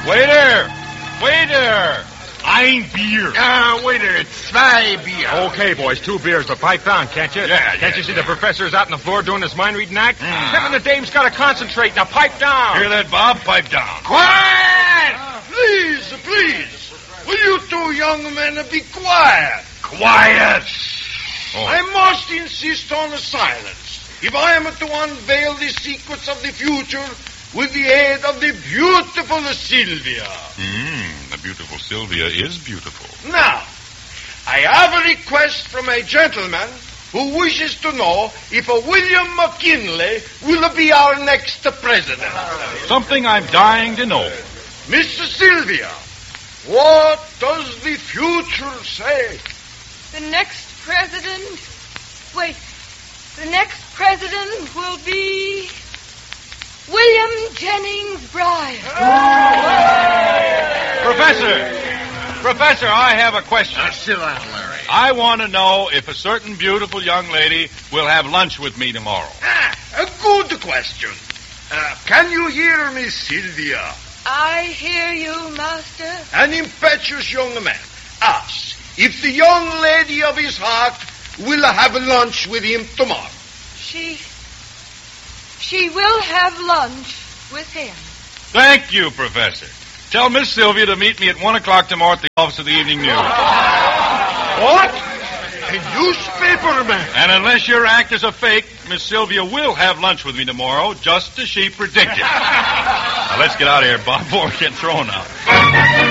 Waiter! Waiter! Ein Bier. Waiter, it's 2 beer. Okay, boys, 2 beers, but pipe down, can't you? Can't you see the professor's out on the floor doing his mind-reading act? Him and the dame's got to concentrate. Now, pipe down. Hear that, Bob? Pipe down. Quiet! Please. Will you 2 young men be quiet? Quiet! Oh. I must insist on silence if I am to unveil the secrets of the future with the aid of the beautiful Sylvia. The beautiful Sylvia is beautiful. Now, I have a request from a gentleman who wishes to know if a William McKinley will be our next president. Something I'm dying to know. Miss Sylvia, what does the future say? The next president... Wait. The next president will be... William Jennings Bryan. Professor, I have a question. Sit down, Larry. I want to know if a certain beautiful young lady will have lunch with me tomorrow. A good question. Can you hear me, Sylvia? I hear you, master. An impetuous young man asks if the young lady of his heart will have lunch with him tomorrow. She will have lunch with him. Thank you, Professor. Tell Miss Sylvia to meet me at 1 o'clock tomorrow at the office of the Evening News. What? A newspaper man? And unless your act is a fake, Miss Sylvia will have lunch with me tomorrow, just as she predicted. Now, let's get out of here, Bob, before we get thrown out.